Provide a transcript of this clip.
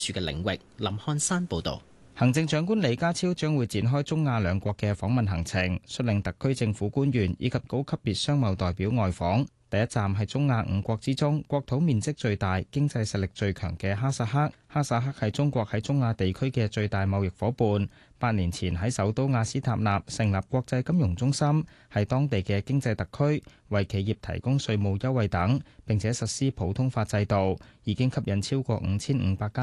處嘅領域。林漢山報導。 行政長官李家超將會展開中亞兩國嘅訪問行程，率領特區政府官員以及高級別商貿代表外訪。第一站係中亞五國之中國土面積最大、經濟實力最強嘅哈薩克。哈薩克係中國喺中亞地區嘅最大貿易夥伴。8年前喺首都亞斯塔納成立國際金融中心，係當地嘅經濟特區，為企業提供稅務優惠等，並且實施普通法制度，已經吸引超過5500間